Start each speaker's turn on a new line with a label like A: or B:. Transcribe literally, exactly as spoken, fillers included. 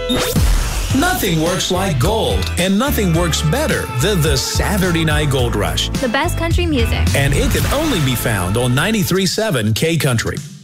A: Nothing works like gold, and nothing works better than the Saturday Night Gold Rush.
B: The best country music.
A: And it can only be found on ninety-three point seven K Country.